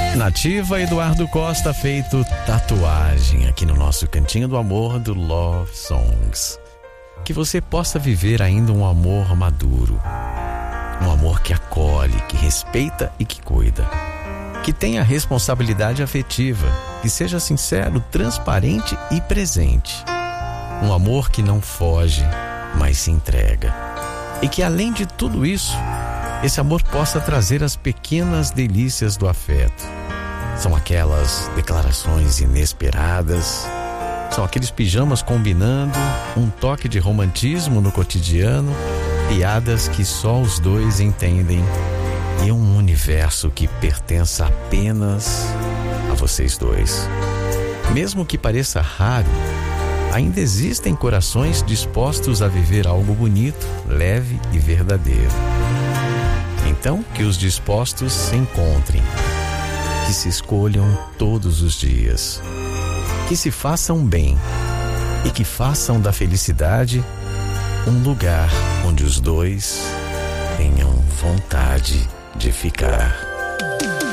Nativa Eduardo Costa, feito tatuagem aqui no nosso Cantinho do Amor do Love Songs. Que você possa viver ainda um amor maduro, um amor que acolhe, que respeita e que cuida, que tenha responsabilidade afetiva, que seja sincero, transparente e presente. Um amor que não foge, mas se entrega. E que além de tudo isso, esse amor possa trazer as pequenas delícias do afeto. São aquelas declarações inesperadas, são aqueles pijamas combinando, um toque de romantismo no cotidiano, piadas que só os dois entendem e um universo que pertença apenas a vocês dois. Mesmo que pareça raro, ainda existem corações dispostos a viver algo bonito, leve e verdadeiro. Então, que os dispostos se encontrem, que se escolham todos os dias, que se façam bem e que façam da felicidade um lugar onde os dois tenham vontade de ficar.